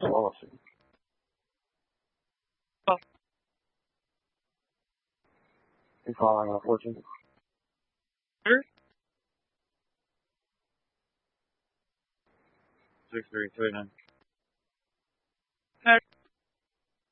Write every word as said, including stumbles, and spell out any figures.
policy. Oh. You following up, Fortune? Sure. Six three three nine.